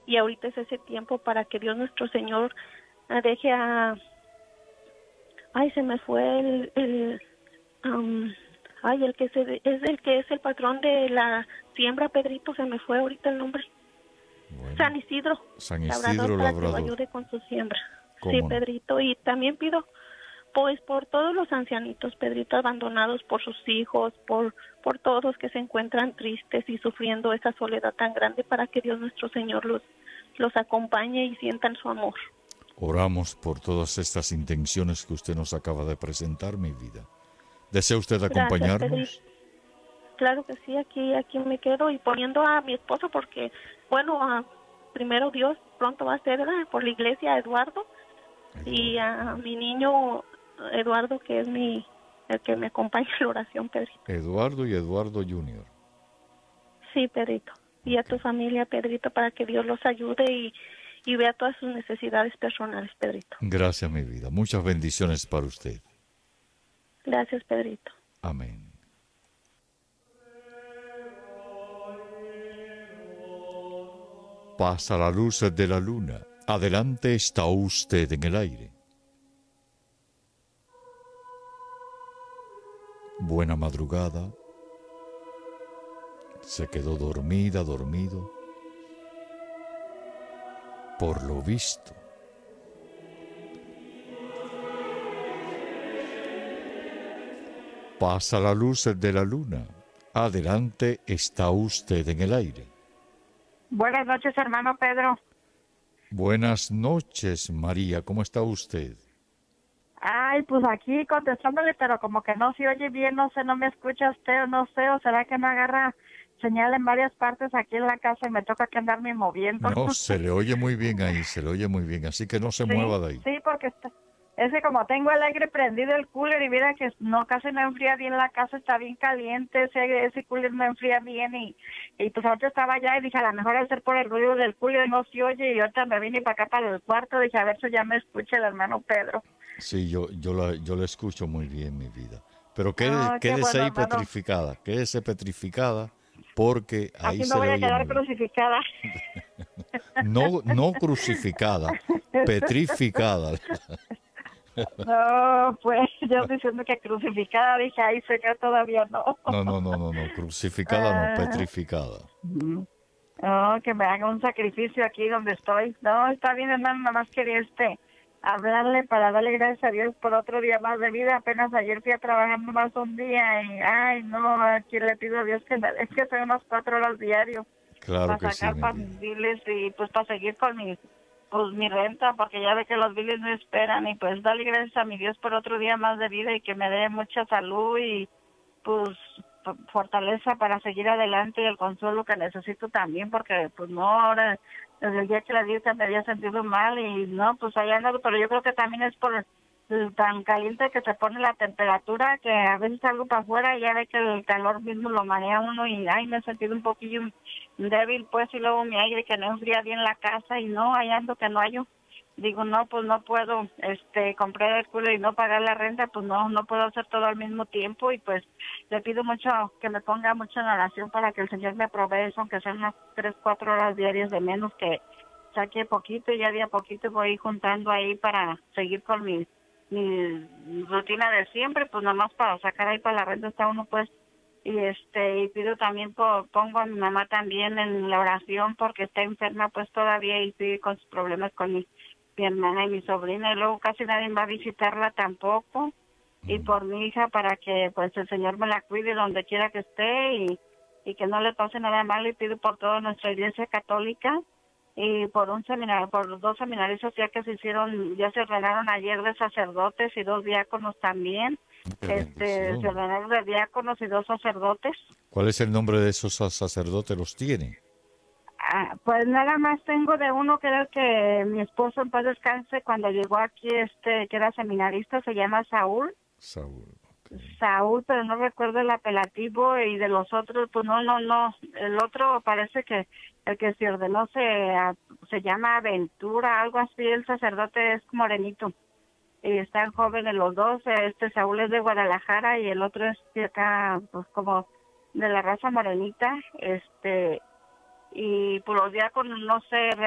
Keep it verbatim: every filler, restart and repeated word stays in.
y ahorita es ese tiempo para que Dios nuestro Señor uh, deje a... Ay, se me fue el... el um, ay, el que se, es el que es el patrón de la siembra, Pedrito, se me fue ahorita el nombre. Bueno, San Isidro. San Isidro Labrador, para Labrador. que lo ayude con su siembra. ¿Cómo Sí, no? Pedrito, y también pido pues por todos los ancianitos, Pedrito, abandonados por sus hijos, por por todos que se encuentran tristes y sufriendo esa soledad tan grande, para que Dios nuestro Señor los los acompañe y sientan su amor. Oramos por todas estas intenciones que usted nos acaba de presentar, mi vida. ¿Desea usted Gracias, acompañarnos? Pedrito. Claro que sí, aquí aquí me quedo y poniendo a mi esposo porque, bueno, a, primero Dios pronto va a ser, ¿verdad?, por la iglesia, Eduardo, Eduardo. y a mi niño Eduardo, que es mi el que me acompaña en la oración, Pedrito. Eduardo y Eduardo junior Sí, Pedrito. Y a tu familia, Pedrito, para que Dios los ayude y, y vea todas sus necesidades personales, Pedrito. Gracias, mi vida. Muchas bendiciones para usted. Gracias, Pedrito. Amén. Pasa la luz de la luna. Adelante está usted en el aire. Buena madrugada. Se quedó dormida, dormido. Por lo visto. Pasa la luz de la luna. Adelante está usted en el aire. Buenas noches, hermano Pedro. Buenas noches, María. ¿Cómo está usted? Ay, pues aquí contestándole, pero como que no se oye bien, no sé, no me escucha usted, no sé, o será que no agarra señal en varias partes aquí en la casa y me toca que andarme moviendo. No, se le oye muy bien ahí, se le oye muy bien, así que no se sí, mueva de ahí. Sí, porque está, es que como tengo el aire prendido, el cooler, y mira que no, casi no enfría bien la casa, está bien caliente, ese, ese cooler no enfría bien, y, y pues ahorita estaba allá y dije, a lo mejor al ser por el ruido del cooler no se oye, y ahorita me vine para acá, para el cuarto, dije, a ver si ya me escucha el hermano Pedro. Sí, yo, yo, la, yo la escucho muy bien, mi vida. Pero quede, Oh, qué quédese bueno, ahí hermano. petrificada, quédese petrificada, porque ahí Aquí se me voy le a oye quedar muy bien. crucificada. No, no crucificada, petrificada. No, pues yo diciendo que crucificada, dije, ay, señor, todavía no. No, no, no, no, no, crucificada no, petrificada. No, que me haga un sacrificio aquí donde estoy. No, está bien, hermano, nada más quería este hablarle para darle gracias a Dios por otro día más de vida. Apenas ayer fui a trabajar más un día y, ay, no, aquí le pido a Dios que me, es que son unas cuatro horas diario Claro para que sí, sacar mi para vida. mis biles y pues para seguir con mi, pues mi renta, porque ya ve que los biles no esperan, y pues darle gracias a mi Dios por otro día más de vida y que me dé mucha salud y pues fortaleza para seguir adelante, y el consuelo que necesito también, porque pues no, ahora desde el día que la di me había sentido mal y no, pues ahí ando, pero yo creo que también es por el tan caliente que se pone la temperatura, que a veces salgo para afuera y ya ve que el calor mismo lo marea uno y ay, me he sentido un poquillo débil, pues, y luego mi aire que no enfría bien la casa y no, ahí ando que no hallo. Digo, no, pues no puedo este comprar el cooler y no pagar la renta, pues no, no puedo hacer todo al mismo tiempo, y pues le pido mucho que me ponga mucho en oración para que el Señor me provee eso, aunque sean unas tres, cuatro horas diarias de menos, que saque poquito y ya de a poquito voy juntando ahí para seguir con mi, mi rutina de siempre, pues nomás para sacar ahí para la renta está uno, pues. Y este y pido también, por, pongo a mi mamá también en la oración porque está enferma pues todavía y sigue con sus problemas con mi mi hermana y mi sobrina, y luego casi nadie va a visitarla tampoco, y por mi hija, para que pues el Señor me la cuide donde quiera que esté y, y que no le pase nada malo, y pido por toda nuestra iglesia católica y por un seminario, por dos seminarios ya que se hicieron, ya se ordenaron ayer de sacerdotes y dos diáconos también, Qué este bendición. se ordenaron de diáconos y dos sacerdotes. ¿Cuál es el nombre de esos sacerdotes? ¿Los tiene? Ah, pues nada más tengo de uno, que era el que mi esposo en paz descanse cuando llegó aquí, este que era seminarista, se llama Saúl. Saúl. Okay. Saúl, pero no recuerdo el apelativo, y de los otros, pues no, no, no. El otro parece que el que se ordenó se, se llama Aventura, algo así. El sacerdote es morenito y están jóvenes los dos. Este Saúl es de Guadalajara y el otro es de acá, pues como de la raza morenita, este. Y por los diáconos no sé